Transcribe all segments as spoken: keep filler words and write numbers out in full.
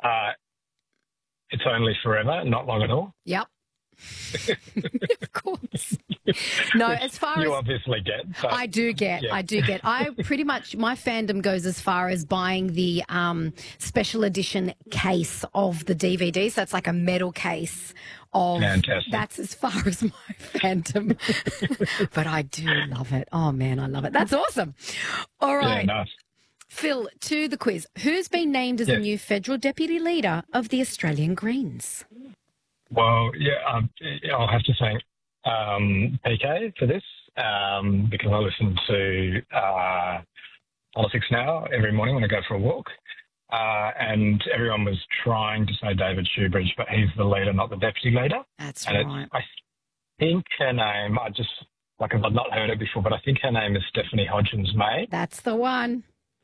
Uh, it's only forever, not long at all. Yep. Of course. No, as far you as obviously get. But, I do get, yeah. I do get. I pretty much, my fandom goes as far as buying the um, special edition case of the D V Ds. That's like a metal case of. Fantastic. That's as far as my fandom. But I do love it. Oh man, I love it. That's awesome. All right. Yeah, nice. Phil, to the quiz. Who's been named as Yeah. the new federal deputy leader of the Australian Greens? Well, yeah, um, I'll have to thank um, P K for this um, because I listen to uh, Politics Now every morning when I go for a walk. Uh, and everyone was trying to say David Shoebridge, but he's the leader, not the deputy leader. That's and right. It's, I think her name, I just, like I've not heard it before, but I think her name is Stephanie Hodgins-May. That's the one.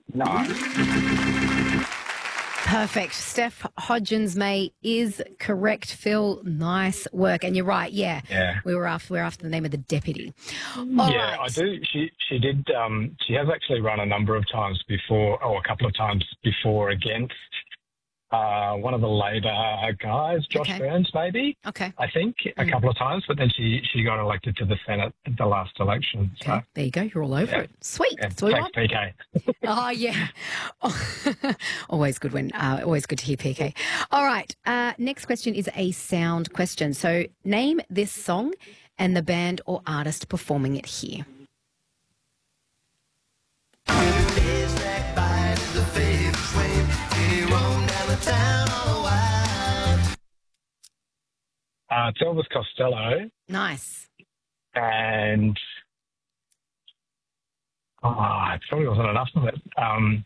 No. Perfect. Steph Hodgins-May is correct, Phil. Nice work. And you're right, yeah. Yeah. We were after, we were after the name of the deputy. All yeah, right. I do. She she did. Um, she has actually run a number of times before, or a couple of times before against uh, one of the Labor guys, Josh Okay. Burns, maybe. Okay. I think a Mm. couple of times, but then she she got elected to the Senate at the last election. So Okay. There you go. You're all over Yeah. it. Sweet. yeah, That's what we thanks, want. P K. Oh, yeah. Always good when, uh, always good to hear P K. All right. Uh, next question is a sound question. So name this song and the band or artist performing it here. Uh, it's Elvis Costello, Nice. and oh, it probably wasn't enough of it. Um,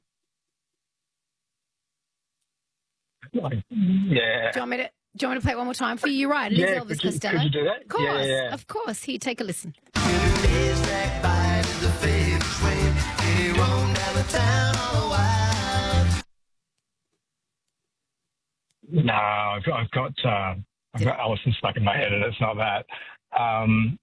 like, yeah. Do you want me to, do you want me to play it one more time for you? You're right. It is Yeah, Elvis could you, Costello. could you do that? Of course. Yeah, yeah, yeah. Of course. Here, take a listen. No, I've got, I've got, uh, I've got Alison stuck in my head, and it's not that. Um,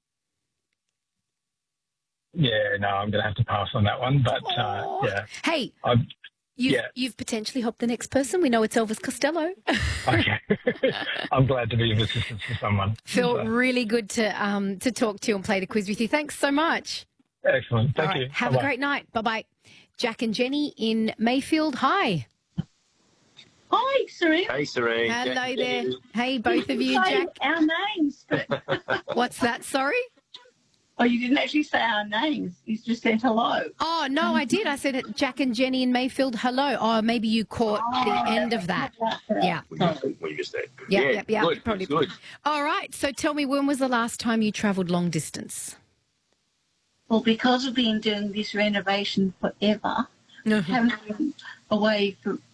yeah, no, I'm going to have to pass on that one. But uh, Aw. yeah, Hey, I'm, you've, yeah. you've potentially helped the next person. We know it's Elvis Costello. okay. I'm glad to be of assistance to someone. Phil, So, really good to um to talk to you and play the quiz with you. Thanks so much. excellent. Thank All right, you. have Bye-bye. a great night. Bye-bye. Jack and Jenny in Mayfield. Hi. Hi, Serene. Hey, Serene. Hello there. Hey, both of you. Say Jack. our names. But, What's that? Sorry? oh, you didn't actually say our names. You just said hello. Oh, no, I did. I said it, Jack and Jenny in Mayfield. Hello. Oh, maybe you caught the end of that. Yeah. We missed, we missed that. Yeah, yeah, yeah, yeah, good, probably. good. All right. So tell me, when was the last time you travelled long distance? Well, because we've been doing this renovation forever, haven't been away from,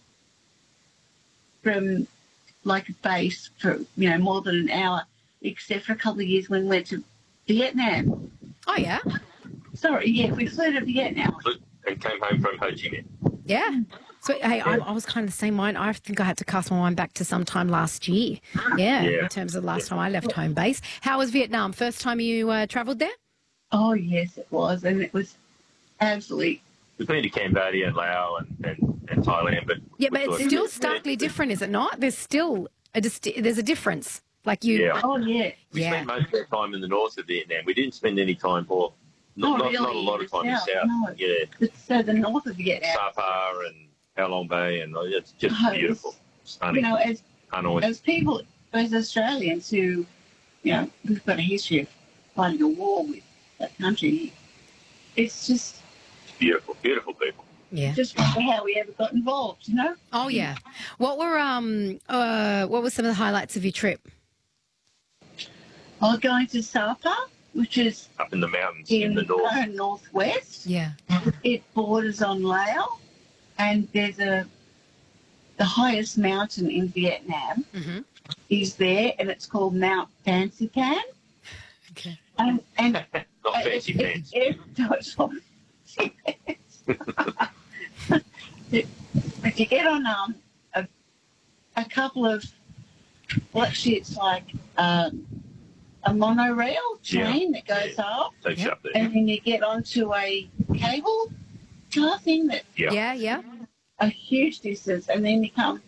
from like a base for, you know, more than an hour, except for a couple of years when we went to Vietnam. Oh, yeah. Sorry, yeah, we flew to Vietnam. And came home from Ho Chi Minh. Yeah. So, hey, I, I was kind of the same mind. I think I had to cast my mind back to sometime last year. Yeah, Yeah. in terms of the last time I left home base. How was Vietnam? First time you uh, travelled there? Oh, yes, it was. And it was absolutely... We've been to Cambodia and Laos and, and, and Thailand, but Yeah, we but it's thought- still starkly different, is it not? There's still a disti- there's a difference. Like you, Yeah. Oh, yeah. We Yeah. spent most of the time in the north of Vietnam. We didn't spend any time, or not, Oh, not, not a really? lot of time in the South, south. no. Yeah, It's so the north of Vietnam. Sapa and Halong Bay, and it's just Oh, it's- beautiful, stunning. You know, as Hanoi. as people, as Australians who, you know, we've got a history of fighting a war with that country, it's just Beautiful, beautiful people. yeah. just wonder how we ever got involved, you know? Oh yeah. What were um uh what were some of the highlights of your trip? I was going to Sapa, which is Up in the mountains in, in the north. uh, northwest. Yeah. It borders on Laos, and there's a the highest mountain in Vietnam Mm-hmm. is there, and it's called Mount Fancy Pan. Okay. And and Not fancy it- pants. it- it's not fancy pants. But you get on um a, a couple of well, actually it's like um, a monorail train that goes up, Takes you Yep. up there. and then you get onto a cable car thing that Yeah. Yeah, yeah. a huge distance, and then you come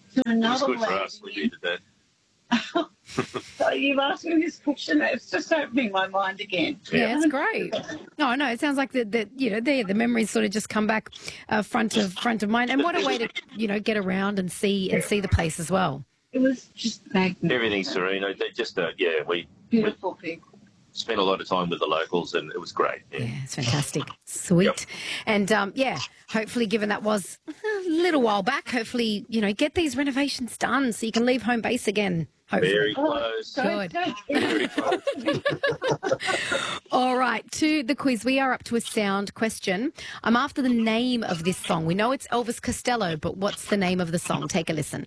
to It was another good for land. us. We needed that. So you've asked me this question. It's just opening my mind again. Yeah, it's great. No, no, it sounds like that. That you know, the the memories sort of just come back uh, front of front of mind. And what a way to you know get around and see and see the place as well. It was just magnificent. Everything's serene. They just, uh, yeah, we Beautiful people. spent a lot of time with the locals, and it was great. Yeah. Yeah, it's fantastic. Sweet. Yep. And um, yeah, hopefully, given that was a little while back, hopefully, you know, get these renovations done so you can leave home base again. Hopefully. Very close. Good. Very close. All right, to the quiz. We are up to a sound question. I'm after the name of this song. We know it's Elvis Costello, but what's the name of the song? Take a listen.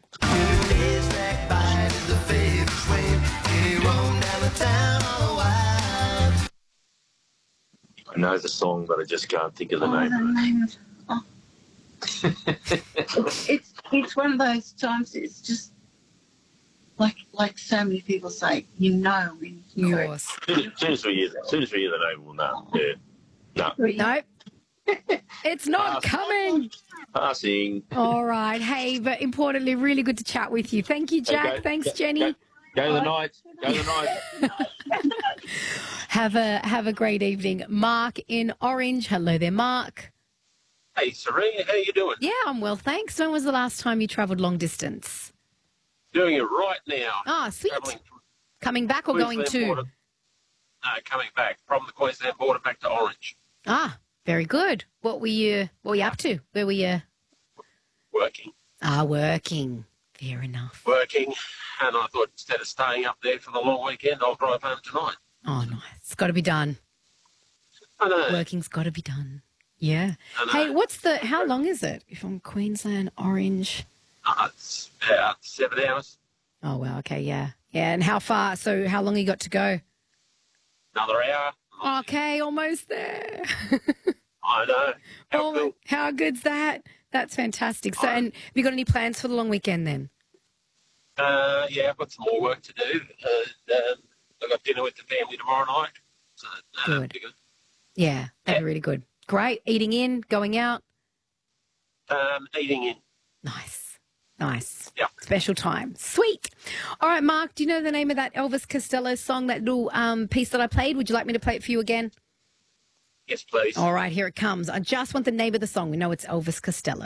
I know the song, but I just can't think of the Oh, name. the name of, oh. it's, it's it's one of those times. It's just like like so many people say. You know when you hear Of it. course. As soon as, soon as we hear, as soon as we hear the name, we'll know. Yeah. No. Nope. It's not coming. Passing. All right. Hey, but importantly, really good to chat with you. Thank you, Jack. Okay. Thanks, Go- Jenny. Go, go the night. Go the night. Have a have a great evening. Mark in Orange. Hello there, Mark. Hey, Serena, how you doing? Yeah, I'm well, thanks. When was the last time you travelled long distance? Doing it right now. Ah, sweet. Travelling from Coming back or going Queensland to? border, uh, coming back from the Queensland border back to Orange, Ah, very good. What were you What were you up to? Where were you? working, Ah, working. Fair enough. working, and I thought instead of staying up there for the long weekend, I'll drive home tonight. Oh, nice. It's got to be done. I know. Working's got to be done. Yeah. I know. Hey, what's the? How long is it? From Queensland, Orange. Uh, it's about seven hours, Oh wow. Okay. Yeah. Yeah. And how far? So how long you got to go? another hour. Okay, almost there. I know. How Oh, my- cool. how good's that? That's fantastic. So, and have you got any plans for the long weekend then? Uh, yeah, I've got some more work to do. And, um, I've got dinner with the family tomorrow night. So, uh, Good. be good. Yeah, that'd be really good. Great. Eating in, going out. Um, eating in. Nice. Nice. Yeah. Special time. Sweet. All right, Mark, do you know the name of that Elvis Costello song, that little um, piece that I played? Would you like me to play it for you again? Yes, please. All right, here it comes. I just want the name of the song. We know it's Elvis Costello.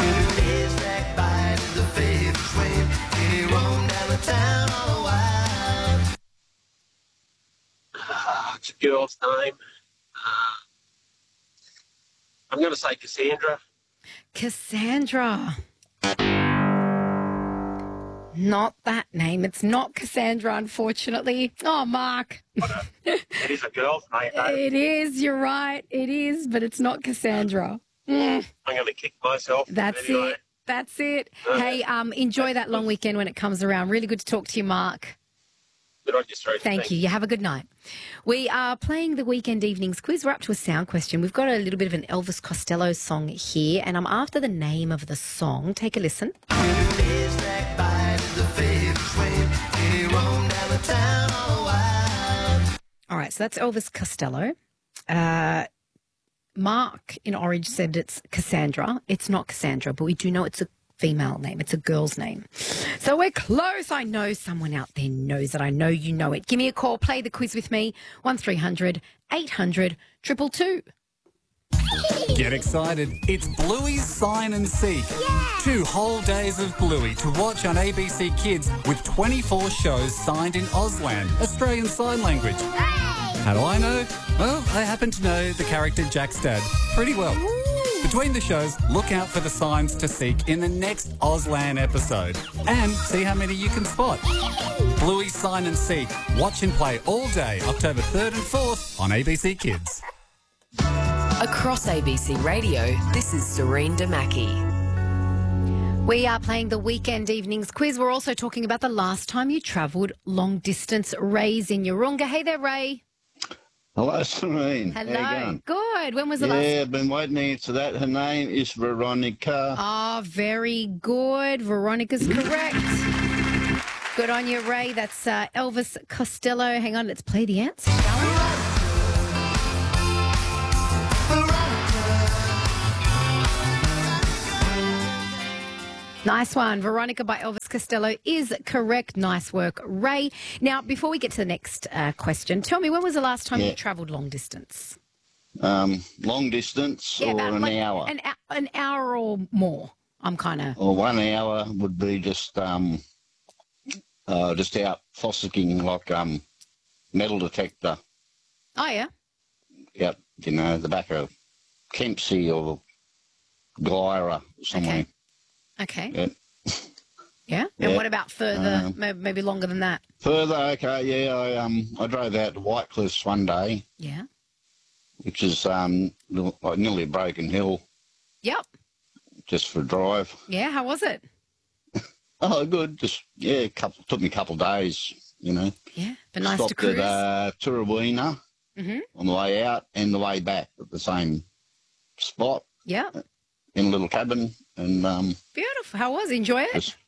Uh, it's a girl's name. Uh, I'm going to say Cassandra. Cassandra. Not that name. It's not Cassandra, unfortunately. Oh, Mark. It is a girl's name, though. It is. You're right. It is, but it's not Cassandra. Mm, I'm going to kick myself. that's anyway. it. That's it. Hey, um, enjoy that long weekend when it comes around. Really good to talk to you, Mark. Good on you, Serena. Thank you. You have a good night. We are playing the Weekend Evenings quiz. We're up to a sound question. We've got a little bit of an Elvis Costello song here, and I'm after the name of the song. Take a listen. All right, so that's Elvis Costello. Uh, Mark in Orange said it's Cassandra. It's not Cassandra, but we do know it's a female name. It's a girl's name. So we're close. I know someone out there knows it. I know you know it. Give me a call. Play the quiz with me. one three hundred eight hundred two two two. Get excited. It's Bluey's Sign and Seek. Two whole days of Bluey to watch on A B C Kids with twenty-four shows signed in Auslan, Australian Sign Language. How do I know? Well, I happen to know the character Jack's dad pretty well. Between the shows, look out for the signs to seek in the next Auslan episode and see how many you can spot. Bluey's Sign and Seek. Watch and play all day, October third and fourth on A B C Kids. Across A B C Radio, this is Serene Damaki. We are playing the Weekend Evenings quiz. We're also talking about the last time you travelled long distance. Ray's in Urunga. Hey there, Ray. Hello, Serene. Hello. How you going? Good. When was the last? Yeah, I've been waiting to answer that. Her name is Veronica. Ah, very good. Veronica's correct. Good on you, Ray. That's uh, Elvis Costello. Hang on, let's play the answer, shall we? Nice one. Veronica by Elvis Costello is correct. Nice work, Ray. Now, before we get to the next uh, question, tell me, when was the last time Yeah. you travelled long distance? Um, long distance or about an like hour? An, hou- an hour or more. I'm kind of... Or one hour would be just um, uh, just out fossicking like um, metal detector. Oh, yeah? Out, you know, the back of Kempsey or Glyra somewhere. Okay. Yeah. Yeah? And Yeah. what about further, Um, may- maybe longer than that? Further, okay, yeah, I um I drove out to White Cliffs one day, Yeah. which is um like nearly a broken hill, Yep. just for a drive. Yeah, how was it? Oh, good. Just yeah, couple took me a couple of days, you know. Yeah, but nice Stopped to cruise. at uh, Turrawina Mhm. on the way out and the way back at the same spot Yeah. in a little cabin, and um, Beautiful. How was it? Enjoy it? just,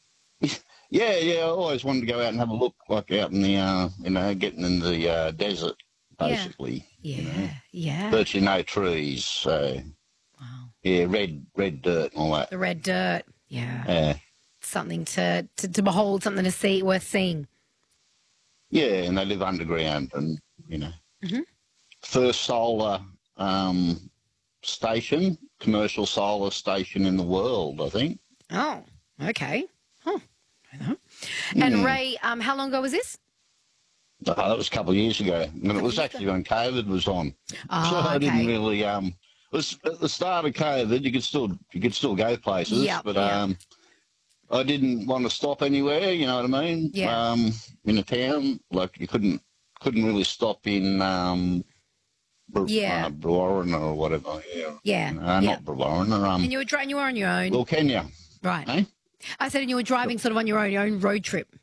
yeah, yeah. I always wanted to go out and have a look, like out in the uh, you know, getting in the uh, desert, Yeah. basically. Yeah. Yeah. Virtually no trees, so Wow. yeah, red red dirt and all that. The red dirt. Yeah. Yeah, Something to, to, to behold, something to see, worth seeing. yeah, and they live underground, and you know, Mhm. first solar um, station, commercial solar station in the world, I think. Oh, okay. Huh. I know. And Hmm. Ray, um, how long ago was this? Oh, that was a couple of years ago, and it was actually when COVID was on. Oh, so I okay. didn't really. Um, it was at the start of COVID. You could still you could still go places, Yep, but yep. um, I didn't want to stop anywhere. You know what I mean? Yeah. Um, in a town, like you couldn't couldn't really stop in um, Br- Yeah. uh, Brewarrina or whatever. Yeah. Yeah. Uh, yeah. Not Brewarrina. Um, And you were driving, you were on your own. well, Kenya. Right. Eh? I said, and you were driving sort of on your own, your own road trip.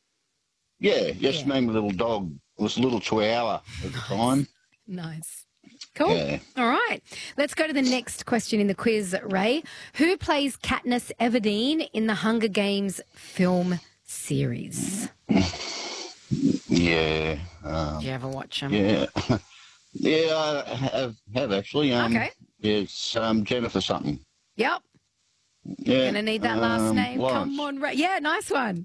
Yeah, just Yeah. me and my little dog. It was a little chihuahua at the time. Nice. Cool. Yeah. All right. Let's go to the next question in the quiz, Ray. Who plays Katniss Everdeen in the Hunger Games film series? Yeah. Um, Did you ever watch them? Yeah. yeah, I have, have actually. Um, Okay. It's um, Jennifer something. Yep. Yeah. Gonna need that last um, name. Lawrence. Come on, Ray. Yeah, nice one.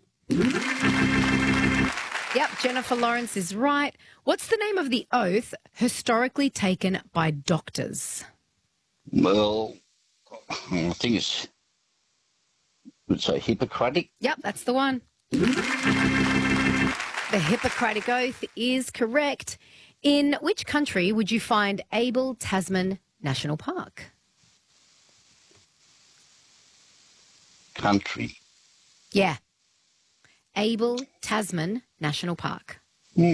Yep, Jennifer Lawrence is right. What's the name of the oath historically taken by doctors? Well, I think it's, would say Hippocratic. Yep, that's the one. The Hippocratic Oath is correct. In which country would you find Abel Tasman National Park? Country. Yeah. Abel Tasman National Park. Hmm.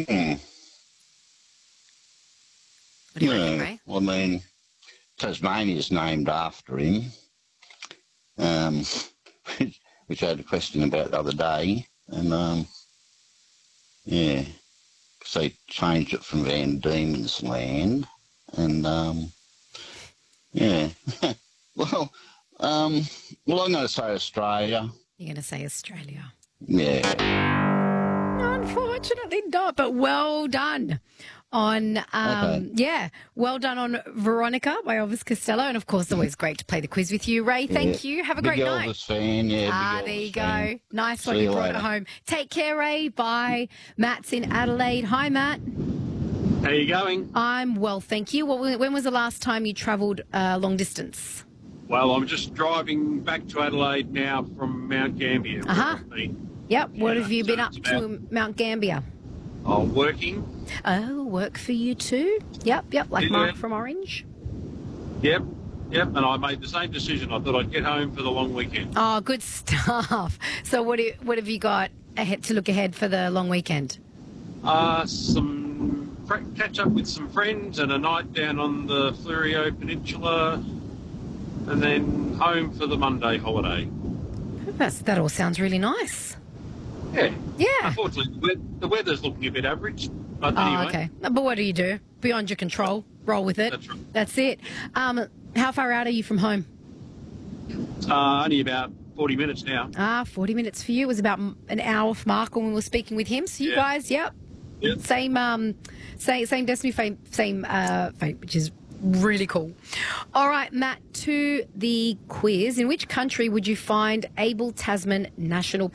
What do you reckon, Yeah, Ray? well, I mean, Tasmania's named after him, um, which I had a question about the other day. And, um, yeah, 'cause they changed it from Van Diemen's Land. And, um, yeah. well, um, well, I'm going to say Australia. You're going to say Australia. Yeah. Unfortunately not, but well done on, um, Okay. yeah, well done on Veronica by Elvis Costello. And, of course, always great to play the quiz with you. Ray, thank Yeah. you. Have a Big great Elvis night. fan, yeah. Ah, big there Elvis you go. fan. Nice one. See You you brought it later. home. Take care, Ray. Bye. Matt's in Adelaide. Hi, Matt. How you going? I'm well, thank you. What, when was the last time you travelled uh, long distance? Well, I'm just driving back to Adelaide now from Mount Gambier. where Uh-huh. I've been. Yep. What Yeah, have you so been up it's to Mount Gambier? I'm working. Oh, work for you too? Yep, yep, like Yeah. Mark from Orange. Yep, yep. And I made the same decision. I thought I'd get home for the long weekend. Oh, good stuff. So what do, what have you got ahead to look ahead for the long weekend? Uh, some fr- catch up with some friends and a night down on the Fleurieu Peninsula, and then home for the Monday holiday. That's, that all sounds really nice. Yeah. Yeah. Unfortunately, the wea- the weather's looking a bit average. But Oh, anyway, okay. But what do you do? Beyond your control. Roll with it. That's right. That's it. Um, how far out are you from home? uh, only about forty minutes now. Ah, forty minutes for you. It was about m- an hour for Mark when we were speaking with him. So you Yeah. guys, yep. Yep. Same, um, same, same destiny, same, same uh, fate, which is Really cool. All right, Matt, to the quiz. In which country would you find Abel Tasman National